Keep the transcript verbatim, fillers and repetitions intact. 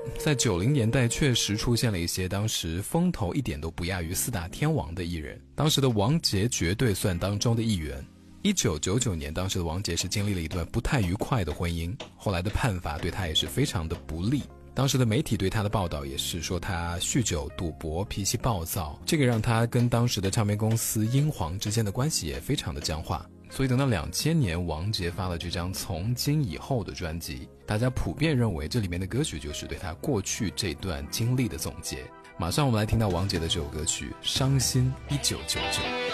在九零年代确实出现了一些当时风头一点都不亚于四大天王的艺人，当时的王杰绝对算当中的一员。一九九九年，当时的王杰是经历了一段不太愉快的婚姻，后来的判罚对他也是非常的不利。当时的媒体对他的报道也是说他酗酒、赌博、脾气暴躁，这个让他跟当时的唱片公司英皇之间的关系也非常的僵化。所以等到两千年，王杰发了这张《从今以后》的专辑，大家普遍认为这里面的歌曲就是对他过去这段经历的总结。马上我们来听到王杰的这首歌曲《伤心一九九九》。